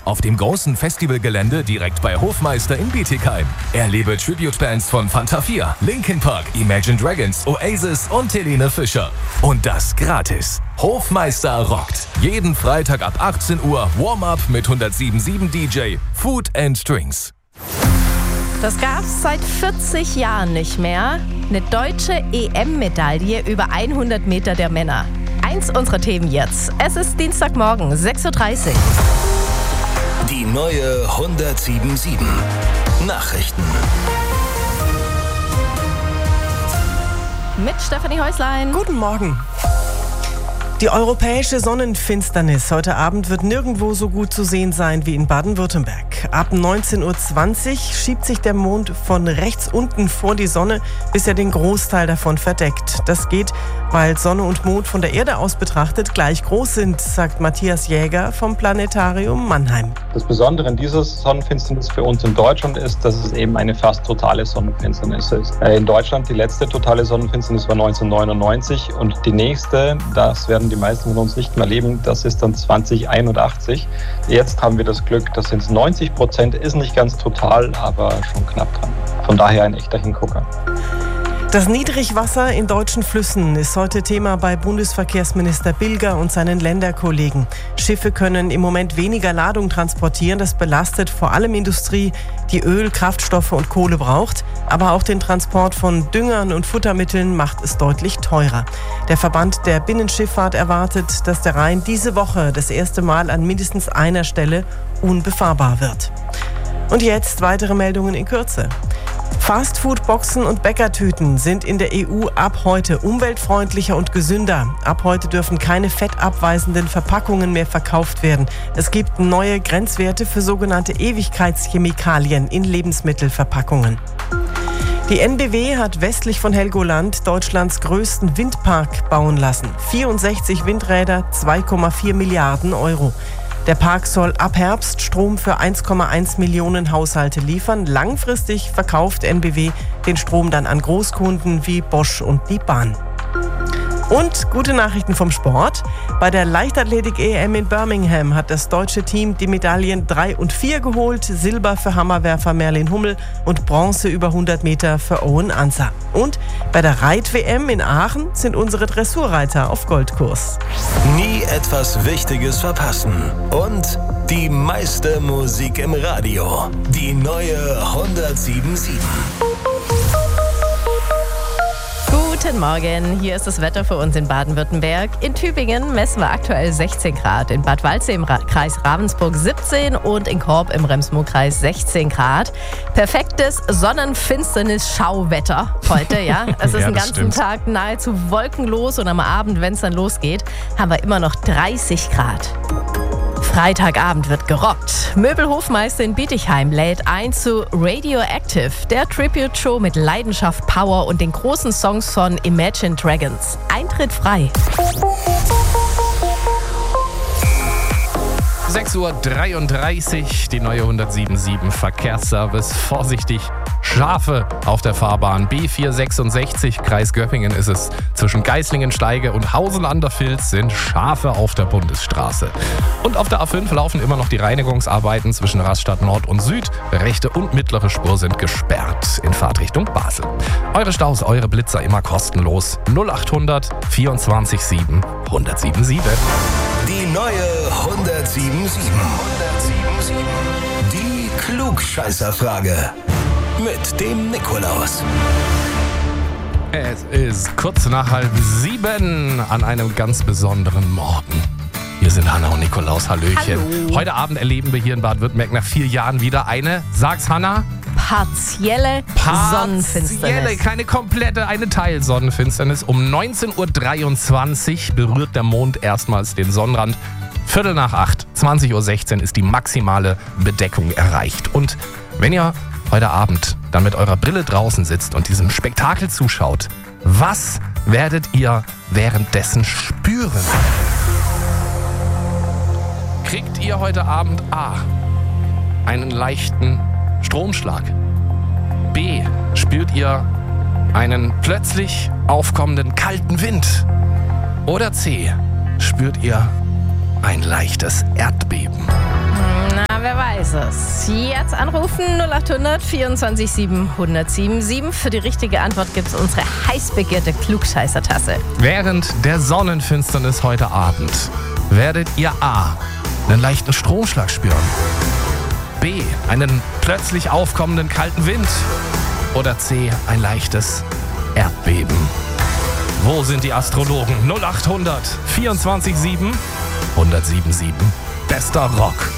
auf dem großen Festivalgelände direkt bei Hofmeister in Bietigheim. Erlebe Tribute-Bands von Fanta 4, Linkin Park, Imagine Dragons, Oasis und Helene Fischer. Und das gratis. Hofmeister rockt. Jeden Freitag ab 18 Uhr Warm-up mit 107.7 DJ, Food and Drinks. Das gab's seit 40 Jahren nicht mehr. Eine deutsche EM-Medaille über 100 Meter der Männer. Eins unserer Themen jetzt. Es ist Dienstagmorgen, 6.30 Uhr. Die neue 107.7 Nachrichten. Mit Stefanie Häuslein. Guten Morgen. Die europäische Sonnenfinsternis heute Abend wird nirgendwo so gut zu sehen sein wie in Baden-Württemberg. Ab 19.20 Uhr schiebt sich der Mond von rechts unten vor die Sonne, bis er den Großteil davon verdeckt. Das geht, weil Sonne und Mond von der Erde aus betrachtet gleich groß sind, sagt Matthias Jäger vom Planetarium Mannheim. Das Besondere an dieser Sonnenfinsternis für uns in Deutschland ist, dass es eben eine fast totale Sonnenfinsternis ist. In Deutschland die letzte totale Sonnenfinsternis war 1999 und die nächste, das werden die meisten von uns nicht mehr erleben, das ist dann 2081. Jetzt haben wir das Glück, das sind 90%, ist nicht ganz total, aber schon knapp dran. Von daher ein echter Hingucker. Das Niedrigwasser in deutschen Flüssen ist heute Thema bei Bundesverkehrsminister Bilger und seinen Länderkollegen. Schiffe können im Moment weniger Ladung transportieren. Das belastet vor allem Industrie, die Öl, Kraftstoffe und Kohle braucht. Aber auch den Transport von Düngern und Futtermitteln macht es deutlich teurer. Der Verband der Binnenschifffahrt erwartet, dass der Rhein diese Woche das erste Mal an mindestens einer Stelle unbefahrbar wird. Und jetzt weitere Meldungen in Kürze. Fastfood-Boxen und Bäckertüten sind in der EU ab heute umweltfreundlicher und gesünder. Ab heute dürfen keine fettabweisenden Verpackungen mehr verkauft werden. Es gibt neue Grenzwerte für sogenannte Ewigkeitschemikalien in Lebensmittelverpackungen. Die NBW hat westlich von Helgoland Deutschlands größten Windpark bauen lassen. 64 Windräder, 2,4 Milliarden Euro. Der Park soll ab Herbst Strom für 1,1 Millionen Haushalte liefern. Langfristig verkauft NBW den Strom dann an Großkunden wie Bosch und die Bahn. Und gute Nachrichten vom Sport. Bei der Leichtathletik-EM in Birmingham hat das deutsche Team die Medaillen 3 und 4 geholt. Silber für Hammerwerfer Merlin Hummel und Bronze über 100 Meter für Owen Anser. Und bei der Reit-WM in Aachen sind unsere Dressurreiter auf Goldkurs. Nie etwas Wichtiges verpassen. Und die meiste Musik im Radio. Die neue 107.7. Guten Morgen, hier ist das Wetter für uns in Baden-Württemberg. In Tübingen messen wir aktuell 16 Grad, in Bad Waldsee im Kreis Ravensburg 17 und in Korb im Remsmoor-Kreis 16 Grad. Perfektes Sonnenfinsternis-Schauwetter heute, ja. Es ist den ganzen Tag nahezu wolkenlos und am Abend, wenn es dann losgeht, haben wir immer noch 30 Grad. Freitagabend wird gerockt. Möbelhofmeister in Bietigheim lädt ein zu Radioactive, der Tribute-Show mit Leidenschaft, Power und den großen Songs von Imagine Dragons. Eintritt frei. 6.33 Uhr, die neue 107.7 Verkehrsservice. Vorsichtig, Schafe auf der Fahrbahn. B466, Kreis Göppingen ist es. Zwischen Geislingen-Steige und Hausen an der Vils sind Schafe auf der Bundesstraße. Und auf der A5 laufen immer noch die Reinigungsarbeiten zwischen Rastatt Nord und Süd. Rechte und mittlere Spur sind gesperrt in Fahrtrichtung Basel. Eure Staus, eure Blitzer immer kostenlos. 0800 24 7 1077. Die neue 107.7. Die Klugscheißerfrage. Mit dem Nikolaus. Es ist kurz nach 6:30 an einem ganz besonderen Morgen. Hier sind Hanna und Nikolaus. Hallöchen. Hallo. Heute Abend erleben wir hier in Baden-Württemberg nach 4 Jahren wieder eine, sag's Hanna? Partielle Sonnenfinsternis. Keine komplette, eine Teilsonnenfinsternis. Um 19.23 Uhr berührt der Mond erstmals den Sonnenrand. 7:45, 20.16 Uhr ist die maximale Bedeckung erreicht. Und wenn ihr heute Abend dann mit eurer Brille draußen sitzt und diesem Spektakel zuschaut, was werdet ihr währenddessen spüren? Kriegt ihr heute Abend A, einen leichten Stromschlag? B, spürt ihr einen plötzlich aufkommenden kalten Wind? Oder C, spürt ihr ein leichtes Erdbeben? Na, ISIS. Jetzt anrufen 0800 24 7 1077. Für die richtige Antwort gibt es unsere heiß begehrte Klugscheißer-Tasse. Während der Sonnenfinsternis heute Abend werdet ihr A. einen leichten Stromschlag spüren, B. einen plötzlich aufkommenden kalten Wind oder C. ein leichtes Erdbeben. Wo sind die Astrologen? 0800 24 7 1077. Bester Rock.